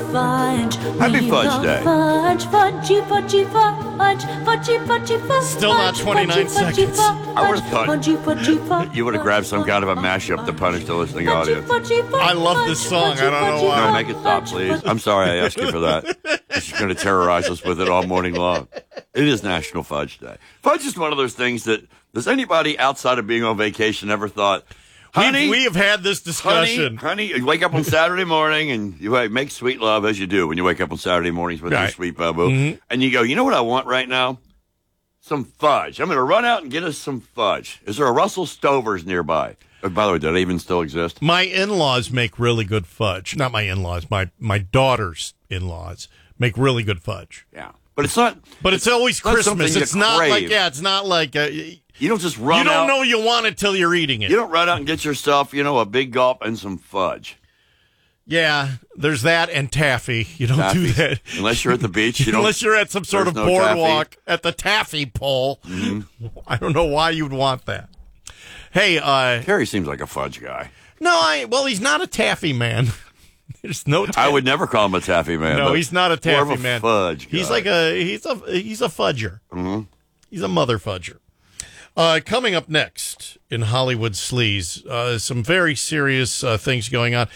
fudge. Happy Fudge Day. Fudge, fudgy, fudgy, fudge, fudgy, fudgy, fudge. Still not 29 seconds. I would have thought fudgy, fudge. you would have grabbed some kind of a mashup to punish the listening audience. I love this song. I don't know why. No, make it stop, please. I'm sorry I asked you for that. She's going to terrorize us with it all morning long. It is National Fudge Day. Fudge is one of those things that, does anybody outside of being on vacation ever thought, honey, we have had this discussion. Honey, you wake up on Saturday morning and you make sweet love as you do when you wake up on Saturday mornings with your sweet bubble. And you go, you know what I want right now? Some fudge. I'm going to run out and get us some fudge. Is there a Russell Stover's nearby? By the way, do they even still exist? My in-laws make really good fudge. Not my in-laws. My daughter's in-laws make really good fudge. Yeah. But it's not. But it's always Christmas. It's not like you don't just run out. You don't know you want it till you're eating it. You don't run out and get yourself, a big gulp and some fudge. Yeah, there's that and taffy. You don't do that. Unless you're at the beach. Unless you're at some sort of boardwalk at the taffy pole. Mm-hmm. I don't know why you'd want that. Hey, Terry seems like a fudge guy. No, he's not a taffy man. There's no. I would never call him a taffy man. No, he's not a taffy more of a man. Fudge guy. He's like he's a fudger. Mm-hmm. He's a mother fudger. Coming up next in Hollywood Sleaze, some very serious things going on.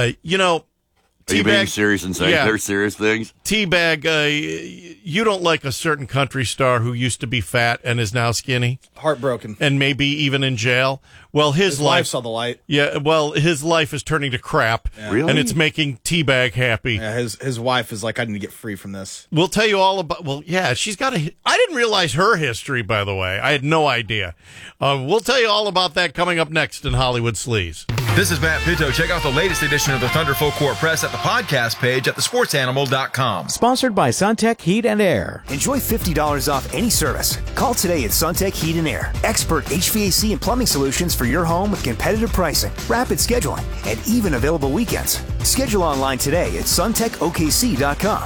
Are you being serious and saying they're serious things? T-Bag, you don't like a certain country star who used to be fat and is now skinny? Heartbroken. And maybe even in jail? Well, his life saw the light. Yeah, well, his life is turning to crap. Yeah. Really? And it's making T-Bag happy. Yeah, his wife is like, I need to get free from this. We'll tell you all about, she's got I didn't realize her history, by the way. I had no idea. We'll tell you all about that coming up next in Hollywood Sleaze. This is Matt Pito. Check out the latest edition of the Thunder Full Court Press at the podcast page at thesportsanimal.com. Sponsored by Suntech Heat and Air. Enjoy $50 off any service. Call today at Suntech Heat and Air. Expert HVAC and plumbing solutions for your home with competitive pricing, rapid scheduling, and even available weekends. Schedule online today at suntechokc.com.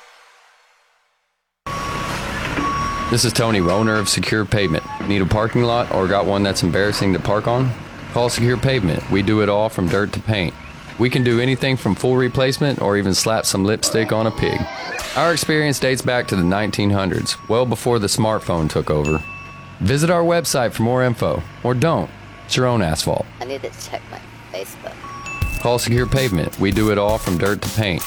This is Tony, owner of Secure Pavement. Need a parking lot or got one that's embarrassing to park on? Call Secure Pavement. We do it all from dirt to paint. We can do anything from full replacement or even slap some lipstick on a pig. Our experience dates back to the 1900s, well before the smartphone took over. Visit our website for more info, or don't. It's your own asphalt. I need to check my Facebook. Call Secure Pavement. We do it all from dirt to paint.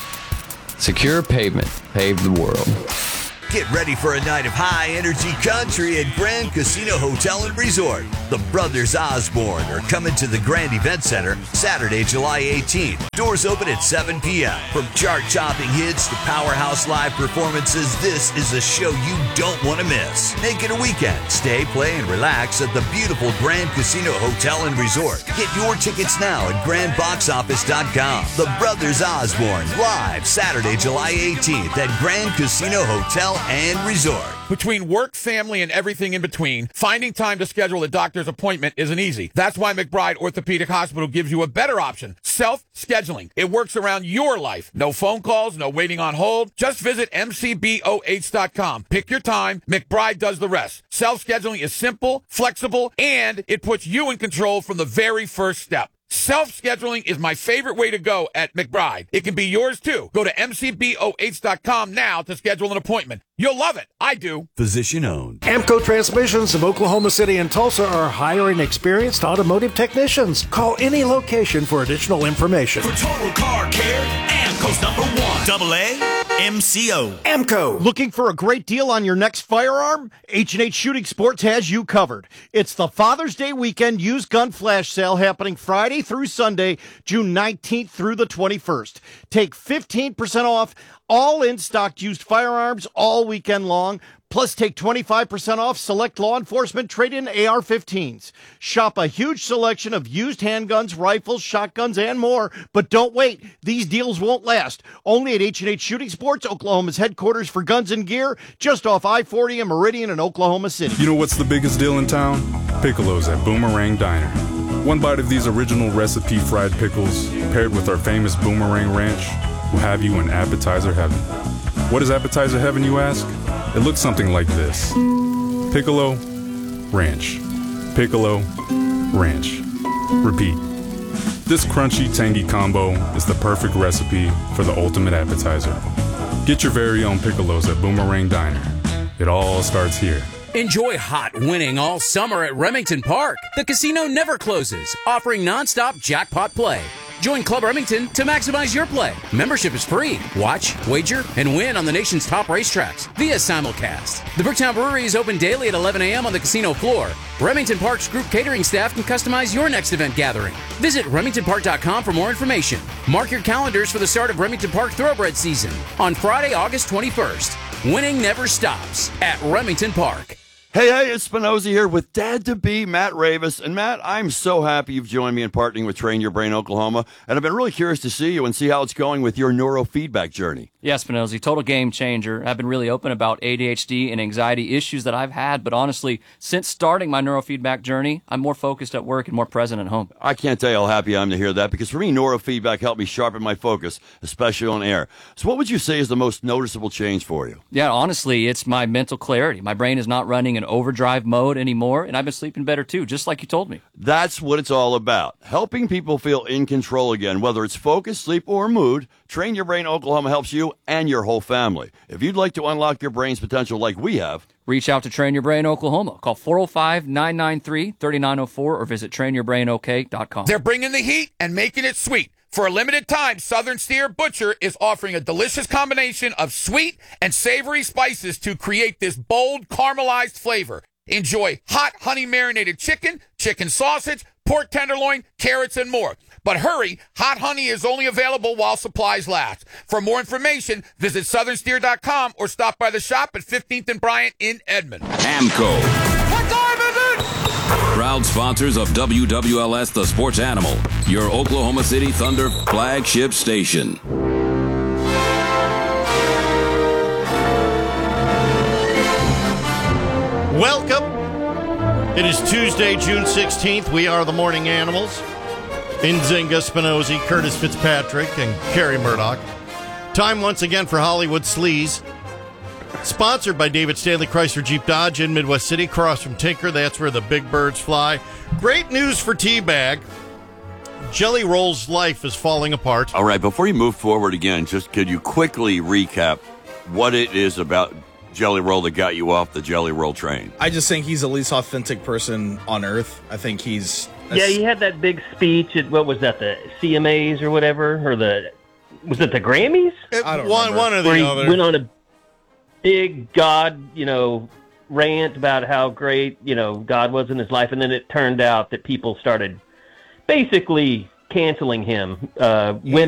Secure Pavement. Pave the world. Get ready for a night of high-energy country at Grand Casino Hotel and Resort. The Brothers Osborne are coming to the Grand Event Center Saturday, July 18th. Doors open at 7 p.m. From chart-topping hits to powerhouse live performances, this is a show you don't want to miss. Make it a weekend. Stay, play, and relax at the beautiful Grand Casino Hotel and Resort. Get your tickets now at grandboxoffice.com. The Brothers Osborne, live Saturday, July 18th at Grand Casino Hotel and Resort. Between work, family, and everything in between, finding time to schedule a doctor's appointment isn't easy. That's why McBride Orthopedic Hospital gives you a better option, self-scheduling. It works around your life. No phone calls, no waiting on hold. Just visit mcboh.com. Pick your time. McBride does the rest. Self-scheduling is simple, flexible, and it puts you in control from the very first step. Self-scheduling is my favorite way to go at McBride. It can be yours, too. Go to mcboh.com now to schedule an appointment. You'll love it. I do. Physician owned. Amco Transmissions of Oklahoma City and Tulsa are hiring experienced automotive technicians. Call any location for additional information. For total car care, Amco's #1. AA MCO. Amco. Looking for a great deal on your next firearm? H&H Shooting Sports has you covered. It's the Father's Day weekend used gun flash sale happening Friday through Sunday, June 19th through the 21st. Take 15% off all in-stock used firearms all weekend long. Plus, take 25% off select law enforcement trade-in AR-15s. Shop a huge selection of used handguns, rifles, shotguns, and more. But don't wait. These deals won't last. Only at H&H Shooting Sports, Oklahoma's headquarters for guns and gear, just off I-40 and Meridian in Oklahoma City. You know what's the biggest deal in town? Piccolos at Boomerang Diner. One bite of these original recipe fried pickles, paired with our famous Boomerang Ranch, will have you in appetizer heaven. What is appetizer heaven, you ask? It looks something like this. Piccolo, ranch. Piccolo, ranch. Repeat. This crunchy, tangy combo is the perfect recipe for the ultimate appetizer. Get your very own Piccolos at Boomerang Diner. It all starts here. Enjoy hot winning all summer at Remington Park. The casino never closes, offering nonstop jackpot play. Join Club Remington to maximize your play. Membership is free. Watch, wager, and win on the nation's top racetracks via simulcast. The Bricktown Brewery is open daily at 11 a.m. on the casino floor. Remington Park's group catering staff can customize your next event gathering. Visit RemingtonPark.com for more information. Mark your calendars for the start of Remington Park Thoroughbred season on Friday, August 21st. Winning never stops at Remington Park. Hey, it's Spinozzi here with Dad-to-be Matt Ravis. And Matt, I'm so happy you've joined me in partnering with Train Your Brain Oklahoma. And I've been really curious to see you and see how it's going with your neurofeedback journey. Yeah, Spinozzi, total game changer. I've been really open about ADHD and anxiety issues that I've had. But honestly, since starting my neurofeedback journey, I'm more focused at work and more present at home. I can't tell you how happy I am to hear that, because for me, neurofeedback helped me sharpen my focus, especially on air. So what would you say is the most noticeable change for you? Yeah, honestly, it's my mental clarity. My brain is not running in overdrive mode anymore, and I've been sleeping better too, just like you told me. That's what it's all about. Helping people feel in control again, whether it's focus, sleep, or mood. Train Your Brain Oklahoma helps you and your whole family. If you'd like to unlock your brain's potential like we have, reach out to Train Your Brain Oklahoma. Call 405-993-3904 or visit trainyourbrainok.com. They're bringing the heat and making it sweet. For a limited time, Southern Steer Butcher is offering a delicious combination of sweet and savory spices to create this bold caramelized flavor. Enjoy hot honey marinated chicken, chicken sausage, pork tenderloin, carrots, and more. But hurry, hot honey is only available while supplies last. For more information, visit southernsteer.com or stop by the shop at 15th and Bryant in Edmond. AMCO. What time is it? Proud sponsors of WWLS The Sports Animal, your Oklahoma City Thunder flagship station. Welcome. It is Tuesday, June 16th. We are the Morning Animals. Nzinga Spinozzi, Curtis Fitzpatrick, and Carrie Murdoch. Time once again for Hollywood Sleaze. Sponsored by David Stanley Chrysler Jeep Dodge in Midwest City, across from Tinker. That's where the big birds fly. Great news for T-Bag. Jelly Roll's life is falling apart. All right, before you move forward again, just could you quickly recap what it is about Jelly Roll that got you off the Jelly Roll train? I just think he's the least authentic person on earth. I think he's... Yeah, he had that big speech at, what was that, the CMAs or whatever? Or was it the Grammys? I don't remember. One or the Where other. He went on a big God, rant about how great, God was in his life. And then it turned out that people started basically canceling him. Women